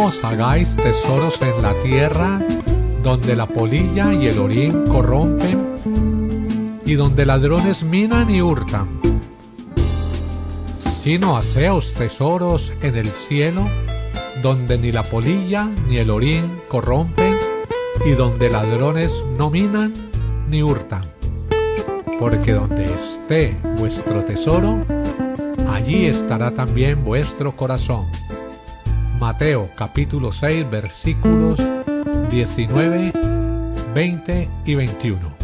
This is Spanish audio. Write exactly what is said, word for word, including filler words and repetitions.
No os hagáis tesoros en la tierra, donde la polilla y el orín corrompen, y donde ladrones minan y hurtan. Sino haceos tesoros en el cielo, donde ni la polilla ni el orín corrompen, y donde ladrones no minan ni hurtan. Porque donde esté vuestro tesoro, allí estará también vuestro corazón. Mateo capítulo seis versículos diecinueve, veinte y veintiuno.